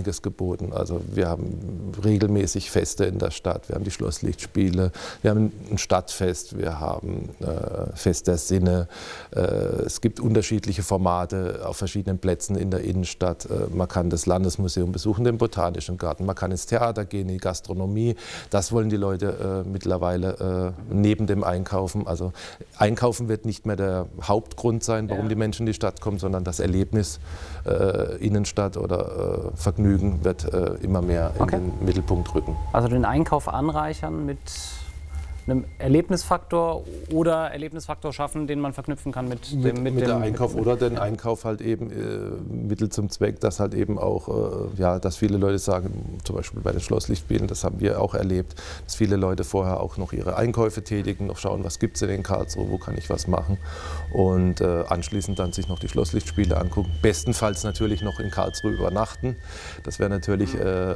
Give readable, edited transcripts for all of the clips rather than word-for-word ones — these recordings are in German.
einiges geboten. Also wir haben regelmäßig Feste in der Stadt, wir haben die Schlosslichtspiele, wir haben ein Stadtfest, wir haben Fest der Sinne. Es gibt unterschiedliche Formate auf verschiedenen Plätzen in der Innenstadt. Man kann das Landesmuseum besuchen, den Botanischen Garten, man kann ins Theater gehen, in die Gastronomie. Das wollen die Leute mittlerweile neben dem Einkaufen. Also Einkaufen wird nicht mehr der Hauptgrund sein, warum die Menschen in die Stadt kommen, sondern das Erlebnis Innenstadt oder Vergnügen wird immer mehr in den Mittelpunkt rücken. Also den Einkauf anreichern mit einem Erlebnisfaktor oder Erlebnisfaktor schaffen, den man verknüpfen kann mit dem Einkauf oder den Einkauf halt eben Mittel zum Zweck, dass halt eben auch, ja, dass viele Leute sagen, zum Beispiel bei den Schlosslichtspielen, das haben wir auch erlebt, dass viele Leute vorher auch noch ihre Einkäufe tätigen, noch schauen, was gibt es in Karlsruhe, wo kann ich was machen und anschließend dann sich noch die Schlosslichtspiele angucken. Bestenfalls natürlich noch in Karlsruhe übernachten. Das wäre natürlich,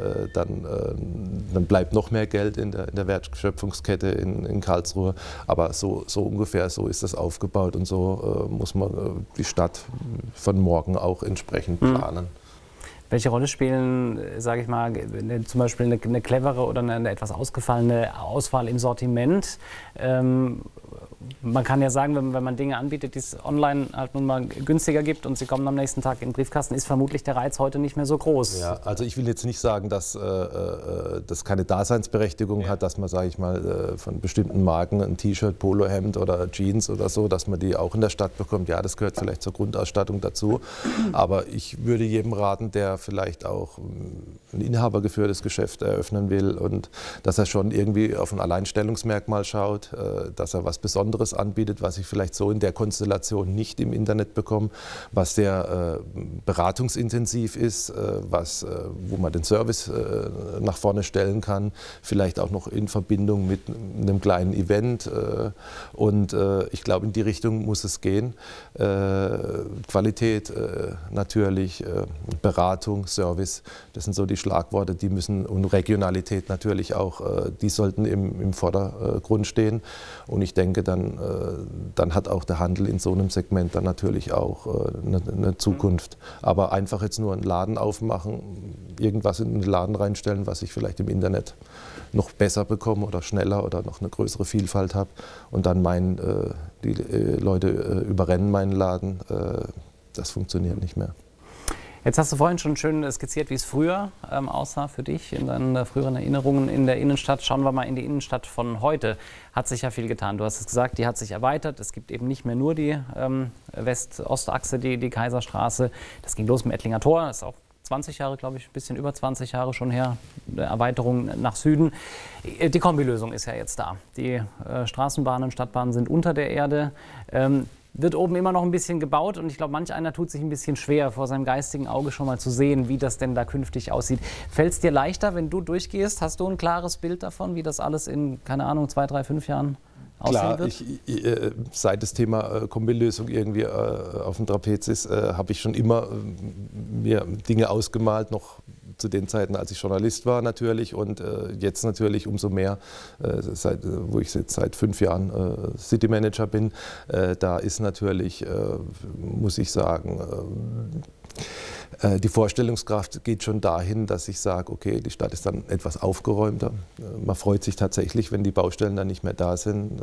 dann bleibt noch mehr Geld in der Wertschöpfungskette in Karlsruhe, aber so ungefähr so ist das aufgebaut und so muss man die Stadt von morgen auch entsprechend planen. Welche Rolle spielen, sage ich mal, zum Beispiel eine clevere oder eine etwas ausgefallene Auswahl im Sortiment? Man kann ja sagen, wenn man Dinge anbietet, die es online halt nun mal günstiger gibt und sie kommen am nächsten Tag in den Briefkasten, ist vermutlich der Reiz heute nicht mehr so groß. Ja, also ich will jetzt nicht sagen, dass das keine Daseinsberechtigung hat, dass man, sage ich mal, von bestimmten Marken ein T-Shirt, Polohemd oder Jeans oder so, dass man die auch in der Stadt bekommt. Ja, das gehört vielleicht zur Grundausstattung dazu. Aber ich würde jedem raten, der vielleicht auch ein inhabergeführtes Geschäft eröffnen will und dass er schon irgendwie auf ein Alleinstellungsmerkmal schaut, dass er was Besonderes anbietet, was ich vielleicht so in der Konstellation nicht im Internet bekomme, was sehr beratungsintensiv ist, wo man den Service nach vorne stellen kann, vielleicht auch noch in Verbindung mit einem kleinen Event und ich glaube, in die Richtung muss es gehen. Qualität natürlich, Beratung, Service, das sind so die Schlagworte, die müssen, und Regionalität natürlich auch, die sollten im Vordergrund stehen und ich denke, dann hat auch der Handel in so einem Segment dann natürlich auch eine Zukunft. Aber einfach jetzt nur einen Laden aufmachen, irgendwas in den Laden reinstellen, was ich vielleicht im Internet noch besser bekomme oder schneller oder noch eine größere Vielfalt habe und dann die Leute überrennen meinen Laden, das funktioniert nicht mehr. Jetzt hast du vorhin schon schön skizziert, wie es früher aussah für dich, in deinen früheren Erinnerungen in der Innenstadt. Schauen wir mal in die Innenstadt von heute. Hat sich ja viel getan. Du hast es gesagt, die hat sich erweitert. Es gibt eben nicht mehr nur die West-Ost-Achse, die Kaiserstraße. Das ging los mit Ettlinger Tor, das ist auch 20 Jahre, glaube ich, ein bisschen über 20 Jahre schon her, eine Erweiterung nach Süden. Die Kombilösung ist ja jetzt da. Die Straßenbahnen, Stadtbahnen sind unter der Erde. Wird oben immer noch ein bisschen gebaut und ich glaube, manch einer tut sich ein bisschen schwer, vor seinem geistigen Auge schon mal zu sehen, wie das denn da künftig aussieht. Fällt es dir leichter, wenn du durchgehst? Hast du ein klares Bild davon, wie das alles in, keine Ahnung, 2, 3, 5 Jahren aussehen wird? Seit das Thema Kombilösung irgendwie auf dem Trapez ist, habe ich schon immer mir Dinge ausgemalt, noch zu den Zeiten, als ich Journalist war natürlich und jetzt natürlich umso mehr, wo ich jetzt seit 5 Jahren City Manager bin, da ist natürlich, muss ich sagen, die Vorstellungskraft geht schon dahin, dass ich sage, okay, die Stadt ist dann etwas aufgeräumter. Man freut sich tatsächlich, wenn die Baustellen dann nicht mehr da sind.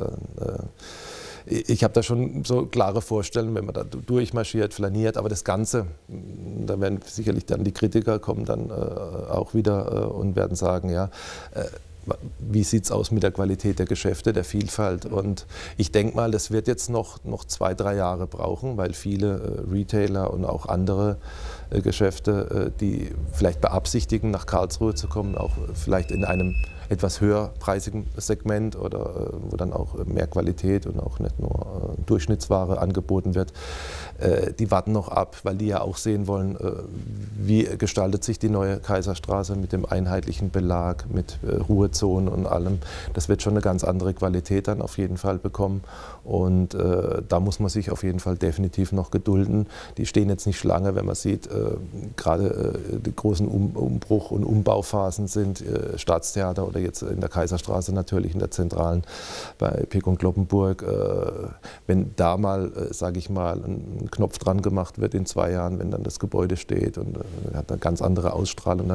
Ich habe da schon so klare Vorstellungen, wenn man da durchmarschiert, flaniert, aber das Ganze, da werden sicherlich dann die Kritiker kommen dann auch wieder und werden sagen, ja, wie sieht es aus mit der Qualität der Geschäfte, der Vielfalt? Und ich denke mal, das wird jetzt noch 2, 3 Jahre brauchen, weil viele Retailer und auch andere Geschäfte, die vielleicht beabsichtigen, nach Karlsruhe zu kommen, auch vielleicht in einem etwas höherpreisigen Segment oder wo dann auch mehr Qualität und auch nicht nur Durchschnittsware angeboten wird, die warten noch ab, weil die ja auch sehen wollen, wie gestaltet sich die neue Kaiserstraße mit dem einheitlichen Belag, mit Ruhezonen und allem. Das wird schon eine ganz andere Qualität dann auf jeden Fall bekommen und da muss man sich auf jeden Fall definitiv noch gedulden. Die stehen jetzt nicht Schlange, wenn man sieht, gerade die großen Umbruch- und Umbauphasen sind Staatstheater oder jetzt in der Kaiserstraße natürlich in der Zentralen bei Pick und Cloppenburg. Wenn da mal, sage ich mal, ein Knopf dran gemacht wird in 2 Jahren, wenn dann das Gebäude steht und hat eine ganz andere Ausstrahlung,